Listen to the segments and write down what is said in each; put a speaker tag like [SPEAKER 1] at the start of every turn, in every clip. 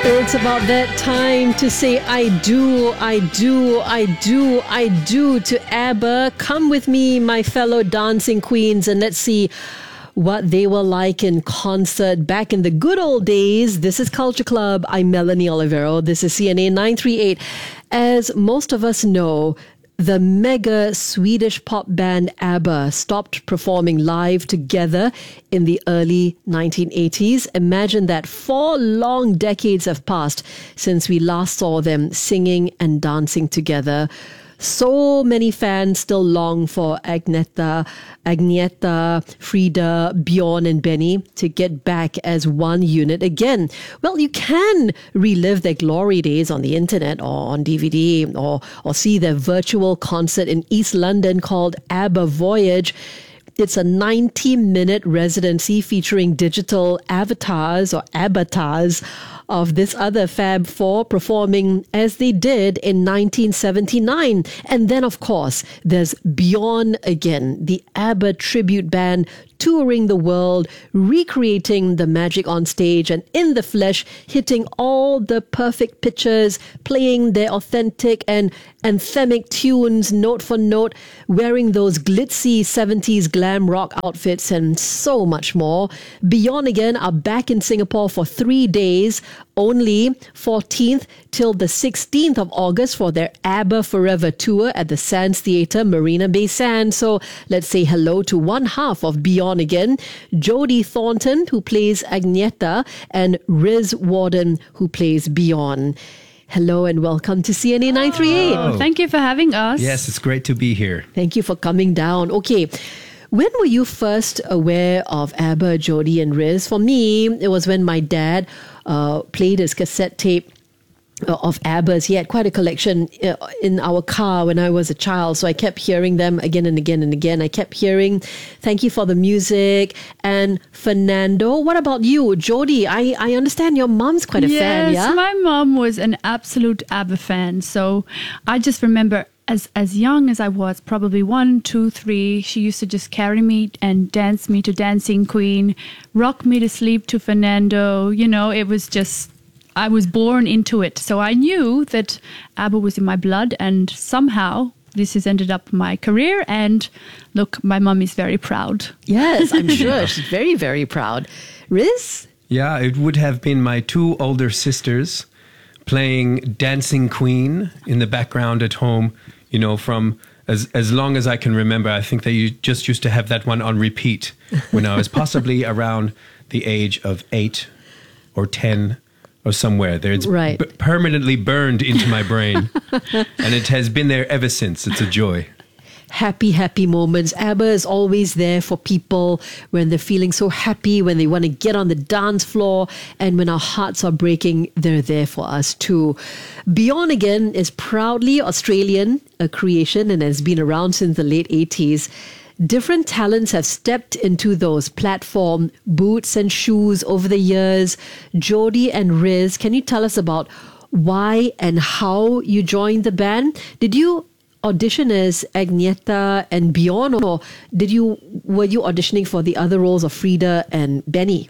[SPEAKER 1] It's about that time to say I do to ABBA. Come with me, my fellow dancing queens, and let's see what they were like in concert back in the good old days. This is Culture Club. I'm Melanie Olivero. This is CNA 938. As most of us know, the mega Swedish pop band ABBA stopped performing live together in the early 1980s. Imagine that 4 long decades have passed since we last saw them singing and dancing together. So many fans still long for Agneta, Frida, Bjorn and Benny to get back as one unit again. Well, you can relive their glory days on the internet or on DVD or see their virtual concert in East London called ABBA Voyage. It's a 90-minute residency featuring digital avatars of this other Fab Four performing as they did in 1979. And then, of course, there's Bjorn again, the ABBA tribute band touring the world, recreating the magic on stage and in the flesh, hitting all the perfect pitches, playing their authentic and anthemic tunes note for note, wearing those glitzy 70s glam rock outfits and so much more. Bjorn again are back in Singapore for 3 days, only 14th till the 16th of August for their ABBA Forever tour at the Sands Theatre, Marina Bay Sands. So let's say hello to one half of Bjorn again, Jodie Thornton, who plays Agneta, and Riz Warden, who plays Bjorn. Hello and welcome to CNA 938.
[SPEAKER 2] Oh,
[SPEAKER 3] Thank you for having us.
[SPEAKER 2] yes, it's great to be here.
[SPEAKER 1] Thank you for coming down. Okay. When were you first aware of ABBA, Jodie and Riz? For me, it was when my dad played his cassette tape of ABBA's. He had quite a collection in our car when I was a child, so I kept hearing them again and again and again. I kept hearing Thank You for the Music and Fernando. What about you, Jodie? I understand your mom's quite a fan, yeah?
[SPEAKER 3] Yes, my mom was an absolute ABBA fan. So I just remember as young as I was, probably 1, 2, 3, she used to just carry me and dance me to Dancing Queen, rock me to sleep to Fernando. You know, it was just, I was born into it. So I knew that ABBA was in my blood, and somehow this has ended up my career. And look, my mum is very proud.
[SPEAKER 1] Yes, I'm sure. She's very, very proud. Riz?
[SPEAKER 2] Yeah, it would have been my 2 older sisters playing Dancing Queen in the background at home, you know, from as long as I can remember. I think that you just used to have that one on repeat when I was possibly around the age of 8 or 10 or somewhere there. It's
[SPEAKER 1] right.
[SPEAKER 2] Permanently burned into my brain. And it has been there ever since. It's a joy.
[SPEAKER 1] Happy, happy moments. ABBA is always there for people when they're feeling so happy, when they want to get on the dance floor, and when our hearts are breaking, they're there for us too. Bjorn again is proudly Australian, a creation, and has been around since the late 80s. Different talents have stepped into those platform boots and shoes over the years. Jodie and Riz, can you tell us about why and how you joined the band? Did you audition as Agneta and Bjorn, or were you auditioning for the other roles of Frida and Benny?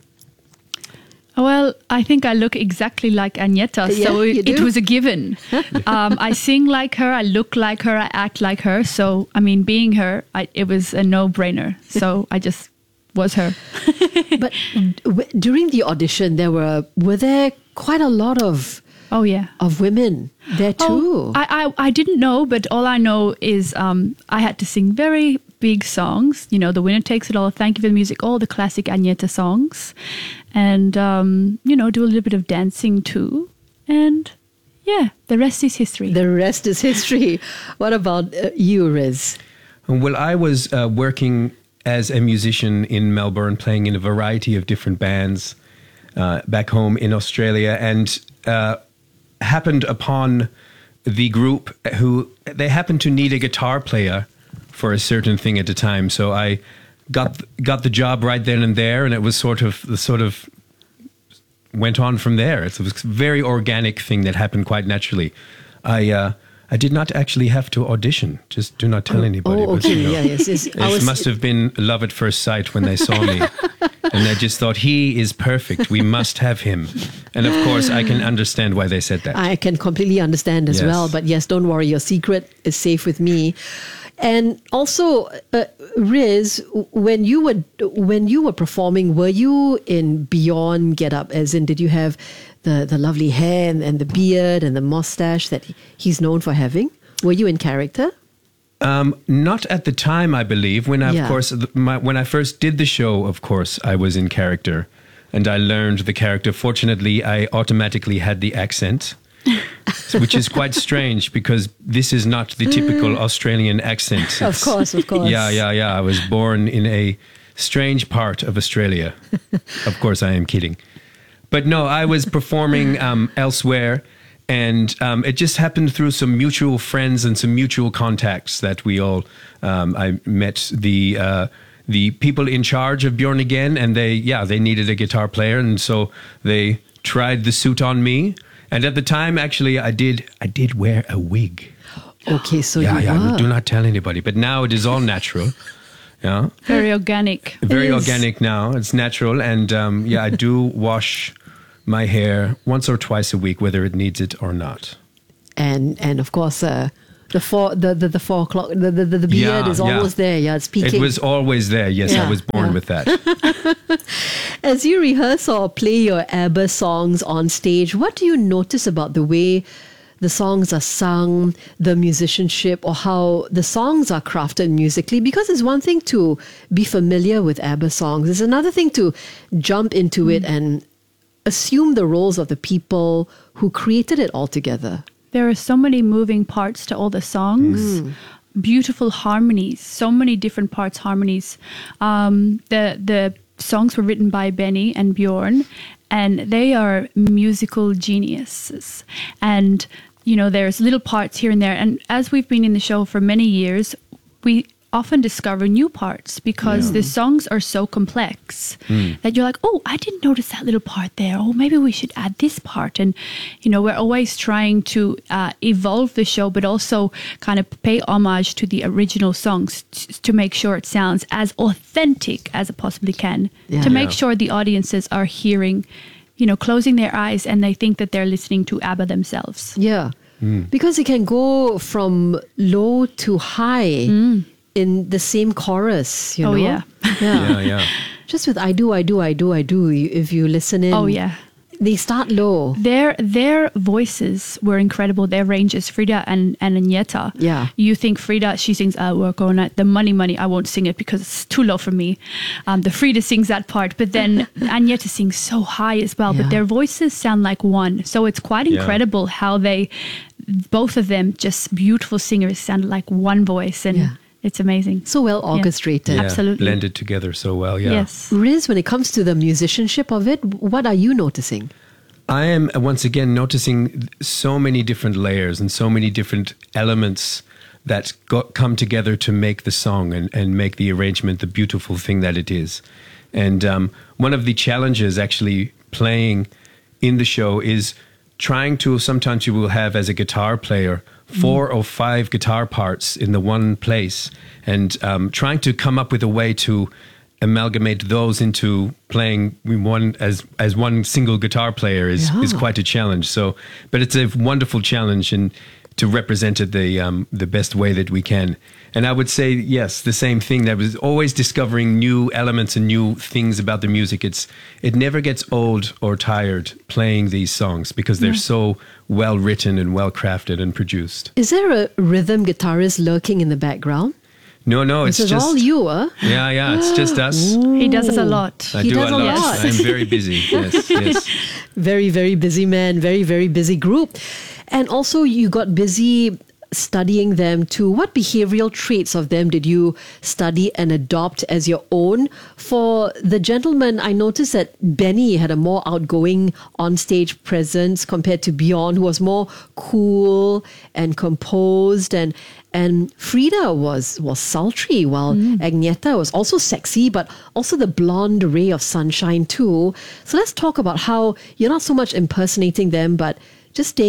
[SPEAKER 3] Well, I think I look exactly like Agneta, so it was a given. I sing like her, I look like her, I act like her. So, I mean, being her, it was a no-brainer. So I just was her.
[SPEAKER 1] But during the audition, were there quite a lot of women there too?
[SPEAKER 3] I didn't know, but all I know is I had to sing very big songs. You know, The Winner Takes It All, Thank You for the Music, all the classic Agneta songs. And, you know, do a little bit of dancing too. And yeah, the rest is history.
[SPEAKER 1] The rest is history. What about you, Riz?
[SPEAKER 2] Well, I was working as a musician in Melbourne, playing in a variety of different bands back home in Australia, and happened upon the group they happened to need a guitar player for a certain thing at the time. So I got the job right then and there, and it was sort of went on from there. It was a very organic thing that happened quite naturally. I I did not actually have to audition. Just do not tell anybody.
[SPEAKER 1] Oh, okay. Yeah, yes.
[SPEAKER 2] It must have been love at first sight when they saw me. And they just thought, he is perfect. We must have him. And of course, I can understand why they said that.
[SPEAKER 1] I can completely understand as
[SPEAKER 2] Yes.
[SPEAKER 1] well. But yes, don't worry. Your secret is safe with me. And also, Riz, when you were performing, were you in beyond get up? As in, did you have the lovely hair and the beard and the mustache that he's known for having? Were you in character?
[SPEAKER 2] Not at the time, I believe. When I,
[SPEAKER 1] Yeah.
[SPEAKER 2] of course, when I first did the show, of course, I was in character, and I learned the character. Fortunately, I automatically had the accent, which is quite strange because this is not the typical Australian accent.
[SPEAKER 1] Of course.
[SPEAKER 2] Yeah. I was born in a strange part of Australia. Of course, I am kidding. But no, I was performing elsewhere, and it just happened through some mutual friends and some mutual contacts that we all. I met the people in charge of Bjorn Again, and they needed a guitar player, and so they tried the suit on me. And at the time, actually, I did wear a wig.
[SPEAKER 1] Okay, so
[SPEAKER 2] Yeah,
[SPEAKER 1] you were.
[SPEAKER 2] do not tell anybody. But now it is all natural. Yeah.
[SPEAKER 3] Very organic.
[SPEAKER 2] Very
[SPEAKER 1] It is.
[SPEAKER 2] organic now. It's natural. And I do wash my hair once or twice a week, whether it needs it or not.
[SPEAKER 1] And of course, the 4 o'clock, the beard is almost there. Yeah, it's peaking.
[SPEAKER 2] It was always there. Yes,
[SPEAKER 1] Yeah,
[SPEAKER 2] I was born
[SPEAKER 1] yeah.
[SPEAKER 2] with that.
[SPEAKER 1] As you rehearse or play your ABBA songs on stage, what do you notice about the way the songs are sung, the musicianship, or how the songs are crafted musically? Because it's one thing to be familiar with ABBA songs. It's another thing to jump into it and assume the roles of the people who created it all together.
[SPEAKER 3] There are so many moving parts to all the songs. Beautiful harmonies, so many different parts harmonies. The songs were written by Benny and Bjorn, and they are musical geniuses. And there's little parts here and there. And as we've been in the show for many years, we often discover new parts because the songs are so complex that you're like, oh, I didn't notice that little part there. Oh, maybe we should add this part. And, we're always trying to evolve the show, but also kind of pay homage to the original songs to make sure it sounds as authentic as it possibly can,
[SPEAKER 1] Yeah.
[SPEAKER 3] to make
[SPEAKER 2] Yeah.
[SPEAKER 3] sure the audiences are hearing, closing their eyes and they think that they're listening to ABBA themselves.
[SPEAKER 1] Yeah. Because it can go from low to high in the same chorus,
[SPEAKER 3] Oh, yeah.
[SPEAKER 2] Yeah.
[SPEAKER 1] Just with I do, if you listen in.
[SPEAKER 3] Oh, yeah.
[SPEAKER 1] They start low.
[SPEAKER 3] Their voices were incredible. Their ranges, Frida and Agneta.
[SPEAKER 1] Yeah.
[SPEAKER 3] You think Frida, she sings Work All Night. The Money, I won't sing it because it's too low for me. The Frida sings that part, but then Agneta sings so high as well.
[SPEAKER 1] Yeah.
[SPEAKER 3] But their voices sound like one. So it's quite
[SPEAKER 2] Yeah.
[SPEAKER 3] incredible how both of them, just beautiful singers, sound like one voice. And
[SPEAKER 1] Yeah.
[SPEAKER 3] it's amazing.
[SPEAKER 1] So well orchestrated.
[SPEAKER 2] Yeah,
[SPEAKER 3] Absolutely.
[SPEAKER 2] blended together so well. Yeah.
[SPEAKER 3] Yes.
[SPEAKER 1] Riz, when it comes to the musicianship of it, what are you noticing?
[SPEAKER 2] I am once again noticing so many different layers and so many different elements that come together to make the song and make the arrangement the beautiful thing that it is. And one of the challenges actually playing in the show is trying to, sometimes you will have as a guitar player 4 or 5 guitar parts in the one place, and trying to come up with a way to amalgamate those into playing one as one single guitar player is quite a challenge. So, but it's a wonderful challenge, and to represent it the best way that we can. And I would say, yes, the same thing. That was always discovering new elements and new things about the music. It never gets old or tired playing these songs because they're so well written and well crafted and produced.
[SPEAKER 1] Is there a rhythm guitarist lurking in the background?
[SPEAKER 2] No, it's
[SPEAKER 1] This is
[SPEAKER 2] just
[SPEAKER 1] all you, huh?
[SPEAKER 2] Yeah, it's just us.
[SPEAKER 3] He does it a lot.
[SPEAKER 2] I
[SPEAKER 1] He
[SPEAKER 2] do
[SPEAKER 1] does
[SPEAKER 2] a
[SPEAKER 1] a
[SPEAKER 2] lot.
[SPEAKER 1] lot.
[SPEAKER 2] I'm very busy. Yes.
[SPEAKER 1] Very, very busy man, very, very busy group. And also you got busy studying them too. What behavioral traits of them did you study and adopt as your own? For the gentleman, I noticed that Benny had a more outgoing onstage presence compared to Bjorn, who was more cool and composed, and Frida was sultry, while Agneta was also sexy, but also the blonde ray of sunshine too. So let's talk about how you're not so much impersonating them, but just staying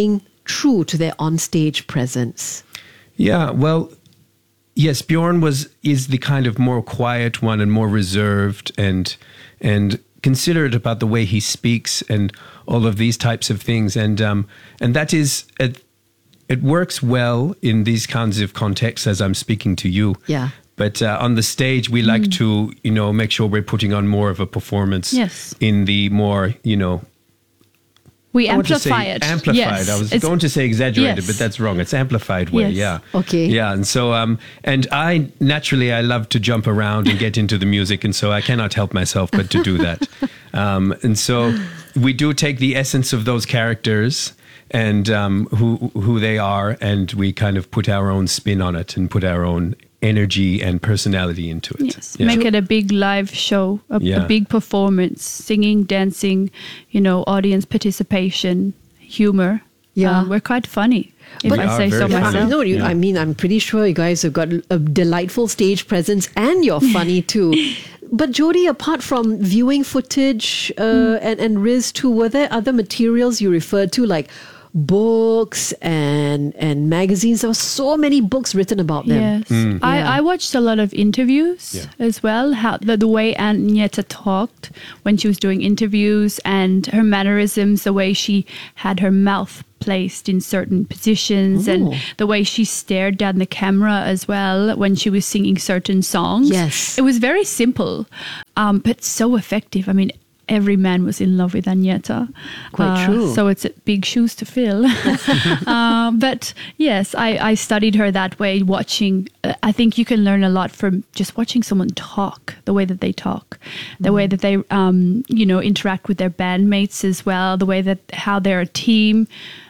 [SPEAKER 1] true to their onstage presence?
[SPEAKER 2] Yeah, well, yes, Bjorn is the kind of more quiet one and more reserved and considerate about the way he speaks and all of these types of things, and that is it works well in these kinds of contexts as I'm speaking to you.
[SPEAKER 1] Yeah.
[SPEAKER 2] But on the stage, we like to, make sure we're putting on more of a performance.
[SPEAKER 3] Yes.
[SPEAKER 2] In the more,
[SPEAKER 3] We
[SPEAKER 2] I want to say
[SPEAKER 3] amplify it.
[SPEAKER 2] amplified.
[SPEAKER 3] Yes.
[SPEAKER 2] I was going to say exaggerated,
[SPEAKER 3] Yes.
[SPEAKER 2] but that's wrong. It's amplified way.
[SPEAKER 3] Yes.
[SPEAKER 2] Yeah.
[SPEAKER 1] Okay.
[SPEAKER 2] Yeah, and so and I love to jump around and get into the music, and so I cannot help myself but to do that. And so we do take the essence of those characters and who they are, and we kind of put our own spin on it and put our own energy and personality into it.
[SPEAKER 3] Yes,
[SPEAKER 2] Yeah.
[SPEAKER 3] make it a big live show, a
[SPEAKER 2] Yeah.
[SPEAKER 3] big performance, singing, dancing, audience participation, humor.
[SPEAKER 1] Yeah.
[SPEAKER 3] We're quite funny, if
[SPEAKER 2] But-
[SPEAKER 3] I
[SPEAKER 2] We are
[SPEAKER 3] say so
[SPEAKER 2] very funny.
[SPEAKER 3] myself.
[SPEAKER 1] No,
[SPEAKER 2] Yeah.
[SPEAKER 1] I mean, I'm pretty sure you guys have got a delightful stage presence and you're funny too. But Jody, apart from viewing footage and Riz too, were there other materials you referred to, like books and magazines? There were so many books written about them.
[SPEAKER 3] Yes,
[SPEAKER 1] Yeah.
[SPEAKER 3] I watched a lot of interviews
[SPEAKER 2] Yeah.
[SPEAKER 3] as well. How the way Agneta talked when she was doing interviews, and her mannerisms, the way she had her mouth placed in certain positions, and
[SPEAKER 1] Oh.
[SPEAKER 3] the way she stared down the camera as well when she was singing certain songs.
[SPEAKER 1] Yes.
[SPEAKER 3] it was very simple, but so effective. I mean, every man was in love with Agneta.
[SPEAKER 1] Quite true.
[SPEAKER 3] So it's big shoes to fill. But yes, I studied her that way, watching. I think you can learn a lot from just watching someone talk, the way that they talk, the way that they, interact with their bandmates as well, the way that how they're a team.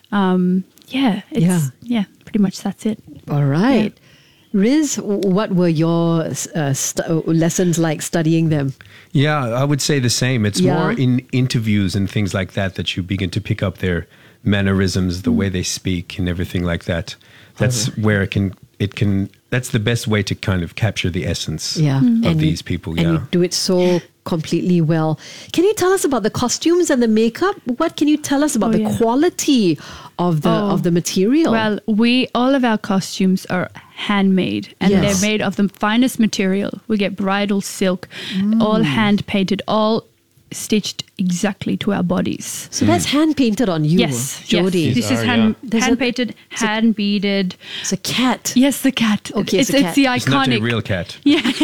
[SPEAKER 3] Pretty much that's it.
[SPEAKER 1] All right. Riz, what were your lessons like studying them?
[SPEAKER 2] Yeah, I would say the same. It's
[SPEAKER 1] Yeah.
[SPEAKER 2] more in interviews and things like that you begin to pick up their mannerisms, the way they speak and everything like that. That's where it can that's the best way to kind of capture the essence of these people.
[SPEAKER 1] And
[SPEAKER 2] Yeah.
[SPEAKER 1] you do it so completely well. Can you tell us about the costumes and the makeup? What can you tell us about the quality of the material?
[SPEAKER 3] Well, all of our costumes are handmade, and
[SPEAKER 1] Yes.
[SPEAKER 3] they're made of the finest material. We get bridal silk, all hand painted, all stitched exactly to our bodies.
[SPEAKER 1] so that's hand painted on you,
[SPEAKER 3] Yes,
[SPEAKER 1] Jody.
[SPEAKER 3] yes. This is
[SPEAKER 2] are,
[SPEAKER 3] hand
[SPEAKER 1] There's a-
[SPEAKER 3] painted, hand beaded.
[SPEAKER 1] It's a cat.
[SPEAKER 3] Yes, the cat.
[SPEAKER 1] Okay, it's a cat.
[SPEAKER 3] the
[SPEAKER 2] It's not
[SPEAKER 3] iconic.
[SPEAKER 2] a real cat.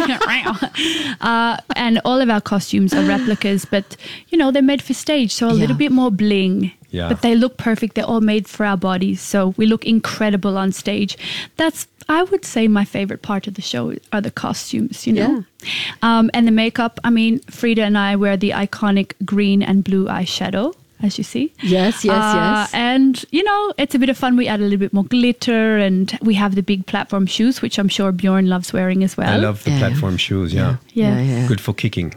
[SPEAKER 3] Yeah. And all of our costumes are replicas, but they're made for stage, so a little bit more bling.
[SPEAKER 2] Yeah.
[SPEAKER 3] But they look perfect. They're all made for our bodies, so we look incredible on stage. That's, I would say, my favorite part of the show are the costumes. And the makeup. I mean, Frida and I wear the iconic green and blue eyeshadow, as you see.
[SPEAKER 1] Yes, yes.
[SPEAKER 3] And, it's a bit of fun. We add a little bit more glitter, and we have the big platform shoes, which I'm sure Bjorn loves wearing as well.
[SPEAKER 2] I love the
[SPEAKER 1] Yeah.
[SPEAKER 2] platform shoes, yeah.
[SPEAKER 3] Yeah.
[SPEAKER 2] Good for kicking.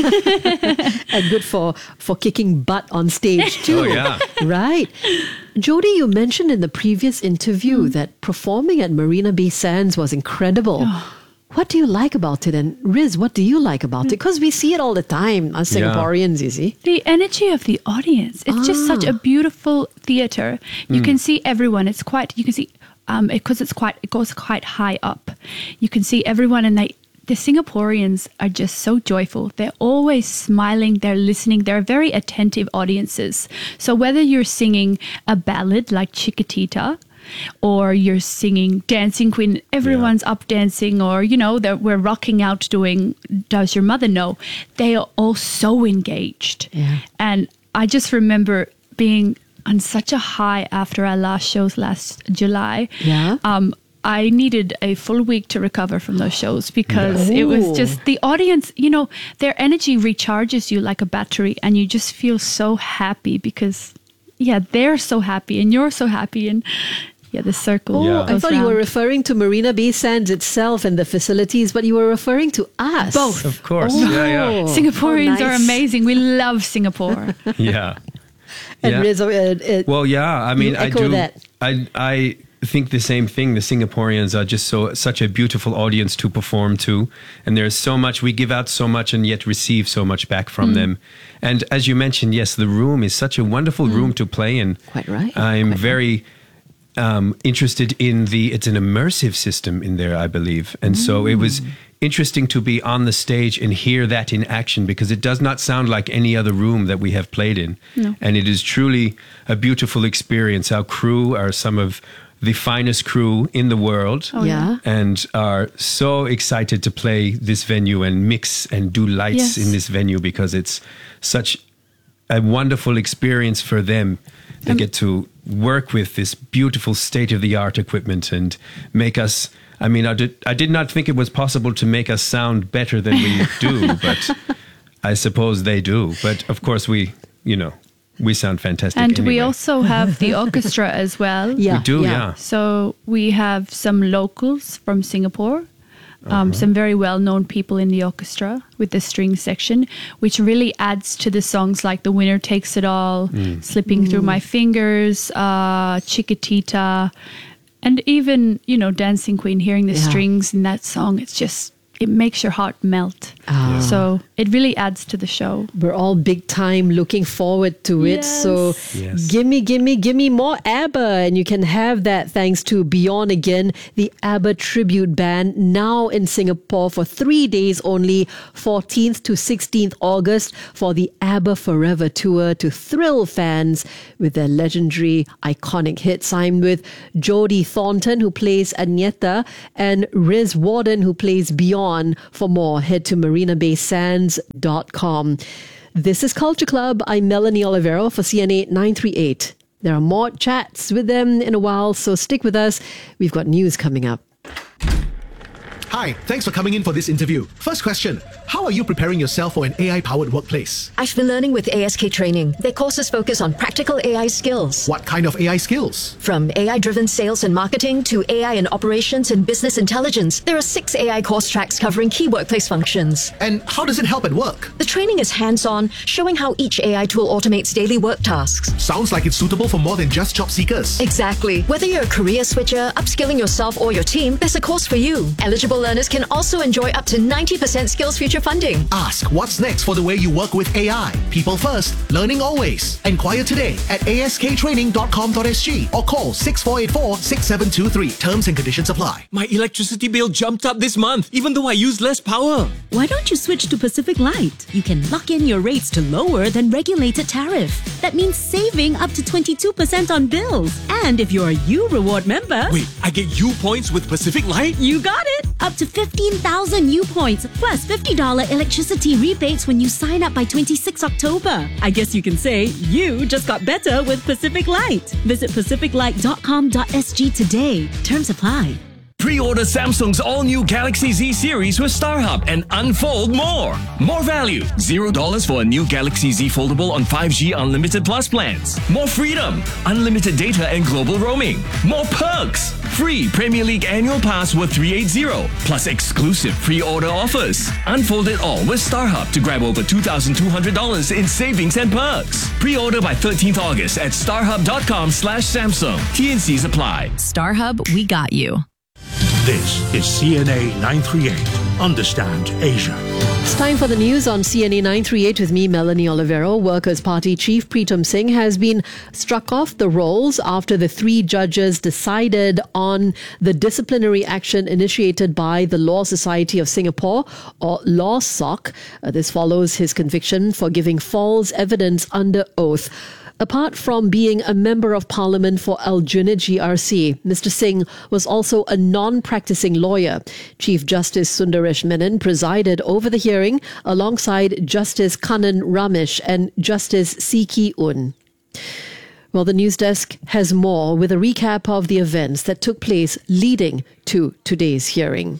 [SPEAKER 1] And good for kicking butt on stage too.
[SPEAKER 2] Oh, yeah.
[SPEAKER 1] Right. Jody, you mentioned in the previous interview that performing at Marina Bay Sands was incredible. What do you like about it? And Riz, what do you like about it? Because we see it all the time, us
[SPEAKER 2] Yeah.
[SPEAKER 1] Singaporeans, you see.
[SPEAKER 3] The energy of the audience. It's just such a beautiful theater. You can see everyone. It's quite, you can see, because it goes quite high up. You can see everyone, and the Singaporeans are just so joyful. They're always smiling. They're listening. They're very attentive audiences. So whether you're singing a ballad like Chiquitita, or you're singing Dancing Queen, everyone's up dancing, or, we're rocking out doing Does Your Mother Know? They are all so engaged.
[SPEAKER 1] Yeah.
[SPEAKER 3] And I just remember being on such a high after our last shows last July.
[SPEAKER 1] Yeah.
[SPEAKER 3] I needed a full week to recover from those shows because it was
[SPEAKER 1] Ooh.
[SPEAKER 3] just the audience, their energy recharges you like a battery, and you just feel so happy because, they're so happy and you're so happy, and the circle.
[SPEAKER 2] Yeah.
[SPEAKER 1] I
[SPEAKER 3] goes
[SPEAKER 1] thought you were
[SPEAKER 3] round.
[SPEAKER 1] referring to Marina Bay Sands itself and the facilities, but you were referring to us.
[SPEAKER 3] Both.
[SPEAKER 2] Of course.
[SPEAKER 1] Oh.
[SPEAKER 2] Yeah.
[SPEAKER 3] Singaporeans
[SPEAKER 1] Oh,
[SPEAKER 3] are
[SPEAKER 1] nice.
[SPEAKER 3] amazing. We love Singapore.
[SPEAKER 2] Yeah.
[SPEAKER 1] And
[SPEAKER 2] Yeah.
[SPEAKER 1] Riz,
[SPEAKER 2] Well, yeah. I mean,
[SPEAKER 1] You
[SPEAKER 2] I
[SPEAKER 1] echo
[SPEAKER 2] do.
[SPEAKER 1] that.
[SPEAKER 2] I think the same thing. The Singaporeans are just such a beautiful audience to perform to, and there's so much we give out, so much, and yet receive so much back from them. And as you mentioned, yes, the room is such a wonderful room to play in.
[SPEAKER 1] Quite right.
[SPEAKER 2] I'm
[SPEAKER 1] Quite
[SPEAKER 2] very interested in it's an immersive system in there, I believe. And so it was interesting to be on the stage and hear that in action, because it does not sound like any other room that we have played in.
[SPEAKER 3] No.
[SPEAKER 2] And it is truly a beautiful experience. Our crew are some of the finest crew in the world.
[SPEAKER 3] Oh, yeah.
[SPEAKER 2] And are so excited to play this venue and mix and do lights
[SPEAKER 3] Yes.
[SPEAKER 2] in this venue, because it's such a wonderful experience for them. They get to work with this beautiful state-of-the-art equipment and make us... I mean, I did not think it was possible to make us sound better than we do, but I suppose they do. But of course, we sound fantastic
[SPEAKER 3] And we
[SPEAKER 2] anyway.
[SPEAKER 3] also have the orchestra as well.
[SPEAKER 1] Yeah.
[SPEAKER 2] We do, yeah.
[SPEAKER 3] So we have some locals from Singapore, some very well-known people in the orchestra with the string section, which really adds to the songs like The Winner Takes It All, Slipping Through My Fingers, Chiquitita, and even, Dancing Queen, hearing the
[SPEAKER 1] Yeah.
[SPEAKER 3] strings in that song, it makes your heart melt. So it really adds to the show.
[SPEAKER 1] We're all big time looking forward to it.
[SPEAKER 3] Yes.
[SPEAKER 1] So
[SPEAKER 2] Yes.
[SPEAKER 1] gimme more ABBA. And you can have that thanks to Beyond Again, the ABBA tribute band, now in Singapore for 3 days only, 14th to 16th August, for the ABBA Forever Tour to thrill fans with their legendary, iconic hits. I'm with Jodie Thornton, who plays Agneta, and Riz Warden, who plays Beyond. For more, head to marinabaysands.com. This is Culture Club. I'm Melanie Olivero for CNA 938. There are more chats with them in a while, so stick with us. We've got news coming up.
[SPEAKER 4] Hi, thanks for coming in for this interview. First question, how are you preparing yourself for an AI-powered workplace?
[SPEAKER 5] I've been learning with ASK Training. Their courses focus on practical AI skills.
[SPEAKER 4] What kind of AI skills?
[SPEAKER 5] From AI-driven sales and marketing to AI and operations and business intelligence, there are 6 AI course tracks covering key workplace functions.
[SPEAKER 4] And how does it help at work?
[SPEAKER 5] The training is hands-on, showing how each AI tool automates daily work tasks.
[SPEAKER 4] Sounds like it's suitable for more than just job seekers.
[SPEAKER 5] Exactly. Whether you're a career switcher, upskilling yourself or your team, there's a course for you. Eligible learners can also enjoy up to 90% Skills Future funding.
[SPEAKER 4] Ask what's next for the way you work with AI. People first, learning always. Enquire today at asktraining.com.sg or call 6484-6723. Terms and conditions apply.
[SPEAKER 6] My electricity bill jumped up this month, even though I used less power.
[SPEAKER 7] Why don't you switch to Pacific Light? You can lock in your rates to lower than regulated tariff. That means saving up to 22% on bills. And if you're a U Reward member...
[SPEAKER 6] Wait, I get U points with Pacific Light?
[SPEAKER 7] You got it! Up to 15,000 U points, plus $50 electricity rebates when you sign up by 26 October. I guess you can say you just got better with Pacific Light. Visit pacificlight.com.sg today. Terms apply.
[SPEAKER 6] Pre-order Samsung's all-new Galaxy Z series with StarHub and unfold more. More value. $0 for a new Galaxy Z foldable on 5G Unlimited Plus plans. More freedom. Unlimited data and global roaming. More perks. Free Premier League annual pass worth $380. Plus exclusive pre-order offers. Unfold it all with StarHub to grab over $2,200 in savings and perks. Pre-order by 13th August at starhub.com/Samsung. TNCs apply.
[SPEAKER 7] StarHub, we got you.
[SPEAKER 8] This is CNA 938. Understand Asia.
[SPEAKER 1] It's time for the news on CNA 938 with me, Melanie Olivero. Workers' Party Chief Pritam Singh has been struck off the rolls after the 3 judges decided on the disciplinary action initiated by the Law Society of Singapore, or LawSOC. This follows his conviction for giving false evidence under oath. Apart from being a Member of Parliament for Aljunied GRC, Mr. Singh was also a non-practicing lawyer. Chief Justice Sundaresh Menon presided over the hearing alongside Justice Kannan Ramesh and Justice C.K. Un. Well, the news desk has more with a recap of the events that took place leading to today's hearing.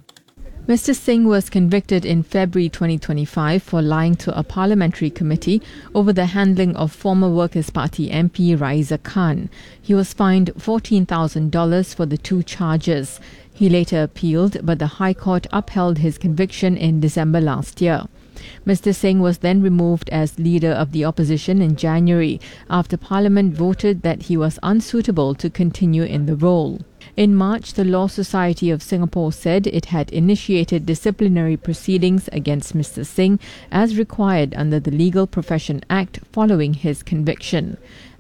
[SPEAKER 9] Mr. Singh was convicted in February 2025 for lying to a parliamentary committee over the handling of former Workers' Party MP Raisa Khan. He was fined $14,000 for the 2 charges. He later appealed, but the High Court upheld his conviction in December last year. Mr. Singh was then removed as leader of the opposition in January after Parliament voted that he was unsuitable to continue in the role. In March, the Law Society of Singapore said it had initiated disciplinary proceedings against Mr. Singh as required under the Legal Profession Act following his conviction.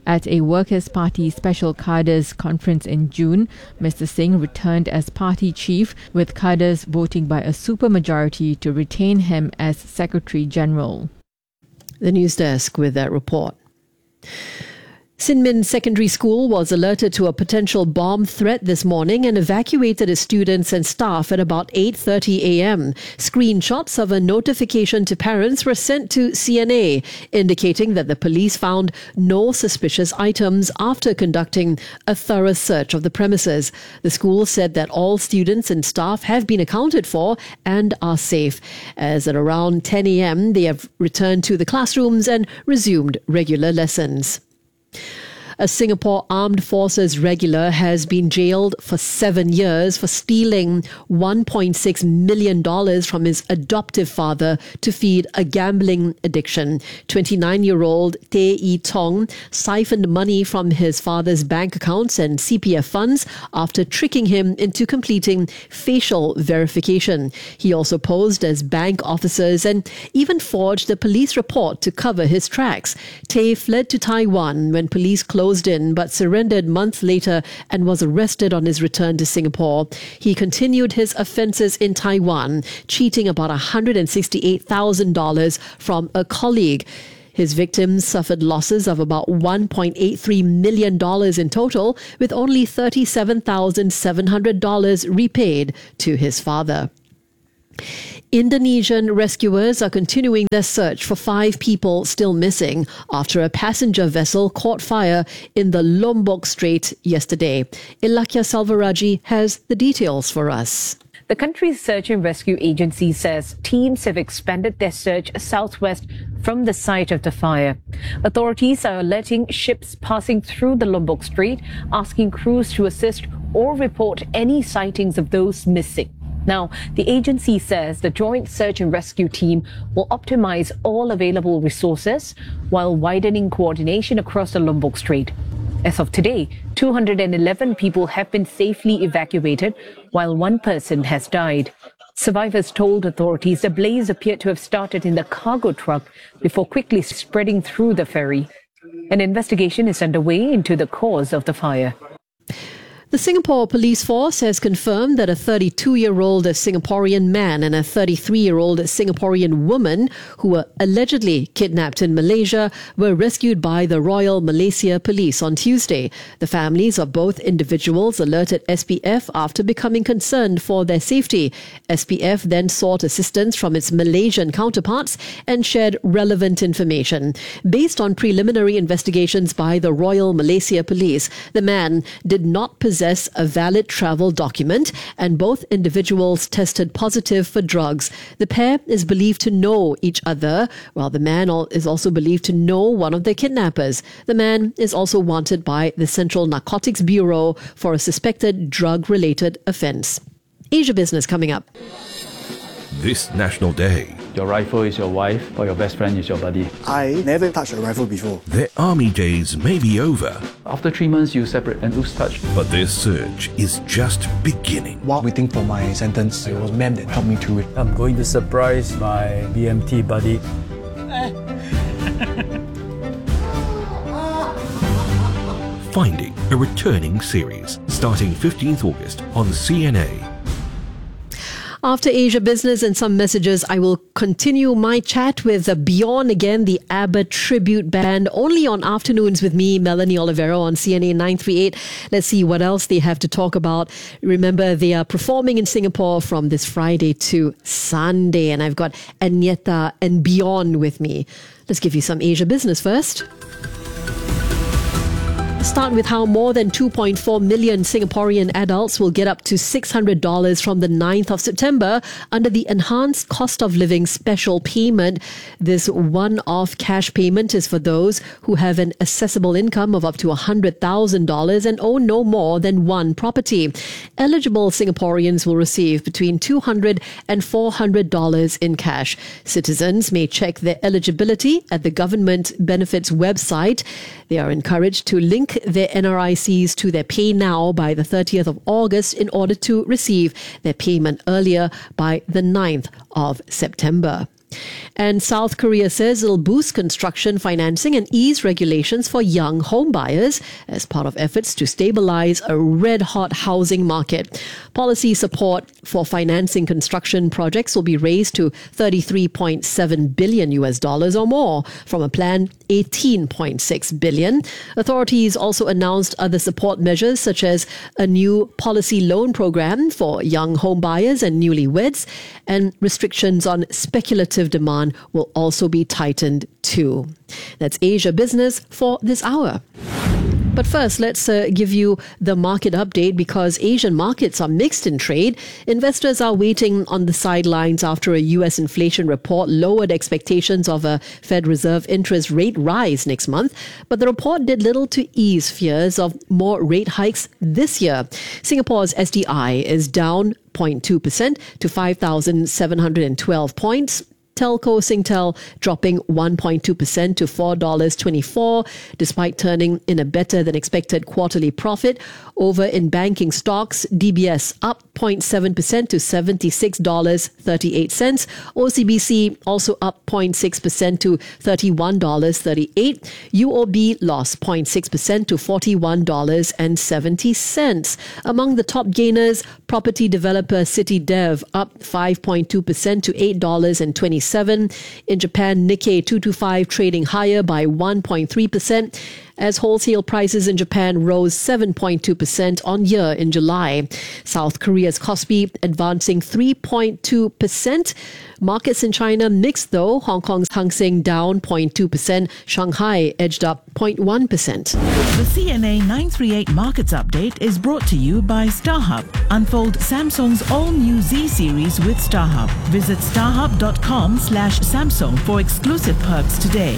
[SPEAKER 9] At a Workers' Party Special Cadres Conference in June, Mr. Singh returned as party chief, with cadres voting by a supermajority to retain him as Secretary General.
[SPEAKER 1] The news desk with that report. Sinmin Secondary School was alerted to a potential bomb threat this morning and evacuated its students and staff at about 8:30 a.m. Screenshots of a notification to parents were sent to CNA, indicating that the police found no suspicious items after conducting a thorough search of the premises. The school said that all students and staff have been accounted for and are safe. As at around 10 a.m., they have returned to the classrooms and resumed regular lessons. A Singapore Armed Forces regular has been jailed for 7 years for stealing $1.6 million from his adoptive father to feed a gambling addiction. 29-year-old Tay Ee Tong siphoned money from his father's bank accounts and CPF funds after tricking him into completing facial verification. He also posed as bank officers and even forged a police report to cover his tracks. Tay fled to Taiwan when police closed in, but surrendered months later and was arrested on his return to Singapore. He continued his offences in Taiwan, cheating about $168,000 from a colleague. His victims suffered losses of about $1.83 million in total, with only $37,700 repaid to his father. Indonesian rescuers are continuing their search for 5 people still missing after a passenger vessel caught fire in the Lombok Strait yesterday. Ilakya Salvaraji has the details for us.
[SPEAKER 10] The country's search and rescue agency says teams have expanded their search southwest from the site of the fire. Authorities are alerting ships passing through the Lombok Strait, asking crews to assist or report any sightings of those missing. Now, the agency says the Joint Search and Rescue Team will optimize all available resources while widening coordination across the Lombok Strait. As of today, 211 people have been safely evacuated, while 1 person has died. Survivors told authorities the blaze appeared to have started in the cargo truck before quickly spreading through the ferry. An investigation is underway into the cause of the fire.
[SPEAKER 1] The Singapore Police Force has confirmed that a 32-year-old Singaporean man and a 33-year-old Singaporean woman who were allegedly kidnapped in Malaysia were rescued by the Royal Malaysia Police on Tuesday. The families of both individuals alerted SPF after becoming concerned for their safety. SPF then sought assistance from its Malaysian counterparts and shared relevant information. Based on preliminary investigations by the Royal Malaysia Police, the man did not possess a valid travel document and both individuals tested positive for drugs. The pair is believed to know each other, while the man is also believed to know one of their kidnappers. The man is also wanted by the Central Narcotics Bureau for a suspected drug-related offence. Asia Business coming up.
[SPEAKER 11] This National Day,
[SPEAKER 12] your rifle is your wife or your best friend is your buddy.
[SPEAKER 13] I never touched a rifle before.
[SPEAKER 11] Their army days may be over.
[SPEAKER 12] After 3 months, you separate and lose touch.
[SPEAKER 11] But their search is just beginning.
[SPEAKER 13] While waiting for my sentence, it was Mem that helped me through it.
[SPEAKER 14] I'm going to surprise my BMT buddy.
[SPEAKER 11] Finding a Returning series, starting 15th August on CNA.
[SPEAKER 1] After Asia Business and some messages, I will continue my chat with Beyond Again, the ABBA tribute band, only on Afternoons with me, Melanie Olivero, on CNA 938. Let's see what else they have to talk about. Remember, they are performing in Singapore from this Friday to Sunday, and I've got Agneta and Beyond with me. Let's give you some Asia Business first. Start with how more than 2.4 million Singaporean adults will get up to $600 from the 9th of September under the Enhanced Cost of Living Special Payment. This one-off cash payment is for those who have an accessible income of up to $100,000 and own no more than one property. Eligible Singaporeans will receive between $200 and $400 in cash. Citizens may check their eligibility at the government benefits website. They are encouraged to link their NRICs to their Pay Now by the 30th of August in order to receive their payment earlier by the 9th of September. And South Korea says it'll boost construction financing and ease regulations for young home buyers as part of efforts to stabilize a red-hot housing market. Policy support for financing construction projects will be raised to $33.7 billion or more from a planned $18.6 billion. Authorities also announced other support measures such as a new policy loan program for young home buyers and newlyweds, and restrictions on speculative demand will also be tightened too. That's Asia Business for this hour. But first, let's give you the market update because Asian markets are mixed in trade. Investors are waiting on the sidelines after a U.S. inflation report lowered expectations of a Fed Reserve interest rate rise next month. But the report did little to ease fears of more rate hikes this year. Singapore's SDI is down 0.2% to 5,712 points. Telco Singtel dropping 1.2% to $4.24 despite turning in a better than expected quarterly profit. Over in banking stocks, DBS up 0.7% to $76.38. OCBC also up 0.6% to $31.38. UOB lost 0.6% to $41.70. Among the top gainers, property developer CityDev up 5.2% to $8.27. In Japan, Nikkei 225 trading higher by 1.3% as wholesale prices in Japan rose 7.2% on year in July. South Korea's Kospi advancing 3.2%. Markets in China mixed though. Hong Kong's Hang Seng down 0.2%. Shanghai edged up 0.1%.
[SPEAKER 15] The CNA 938 Markets Update is brought to you by StarHub. Unfold Samsung's all-new Z series with StarHub. Visit starhub.com/Samsung for exclusive perks today.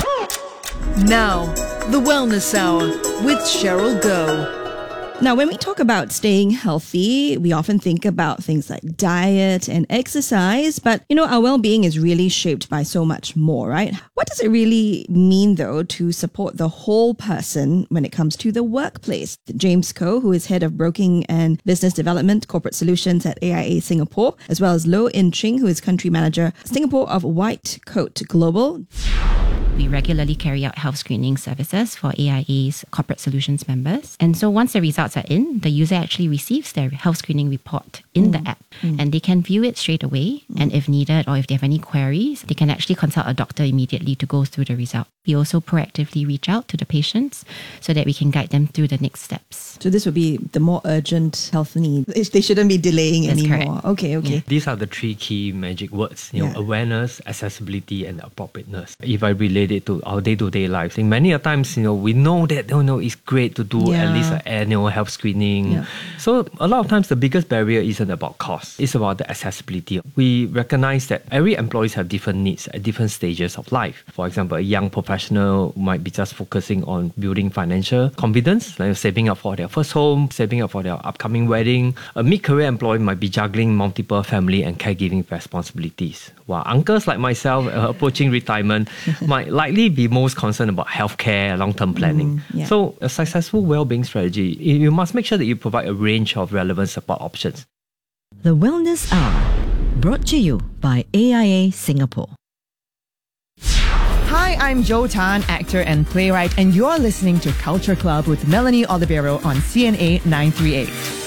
[SPEAKER 16] Now, the Wellness Hour with Cheryl Goh.
[SPEAKER 17] Now, when we talk about staying healthy, we often think about things like diet and exercise, but our well-being is really shaped by so much more, right? What does it really mean, though, to support the whole person when it comes to the workplace? James Koh, who is head of broking and business development, corporate solutions at AIA Singapore, as well as Loh In Ching, who is country manager, Singapore of White Coat Global.
[SPEAKER 18] We regularly carry out health screening services for AIA's corporate solutions members. And so once the results are in, the user actually receives their health screening report in the app. And they can view it straight away. And if needed or if they have any queries, they can actually consult a doctor immediately to go through the result. We also proactively reach out to the patients so that we can guide them through the next steps.
[SPEAKER 17] So this would be the more urgent health need. They shouldn't be delaying
[SPEAKER 18] That's
[SPEAKER 17] anymore.
[SPEAKER 18] Correct.
[SPEAKER 17] Okay.
[SPEAKER 19] Yeah. These are the three key magic words, awareness, accessibility, and appropriateness. If I relate it to our day-to-day life, many a times, we know that, it's great to do at least an annual health screening. Yeah. So a lot of times the biggest barrier isn't about cost. It's about the accessibility. We recognize that every employee has different needs at different stages of life. For example, a young professional might be just focusing on building financial confidence, like saving up for their first home, saving up for their upcoming wedding. A mid-career employee might be juggling multiple family and caregiving responsibilities. While uncles like myself approaching retirement might likely be most concerned about healthcare, long-term planning. So a successful well-being strategy, you must make sure that you provide a range of relevant support options.
[SPEAKER 20] The Wellness Hour, brought to you by AIA Singapore.
[SPEAKER 21] Hi, I'm Jo Tan, actor and playwright, and you're listening to Culture Club with Melanie Oliveiro on CNA 938.